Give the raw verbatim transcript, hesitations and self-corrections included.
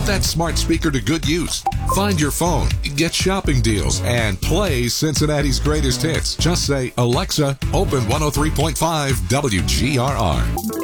Put that smart speaker to good use. Find your phone, get shopping deals, and play Cincinnati's greatest hits. Just say, Alexa, open one oh three point five W G R R.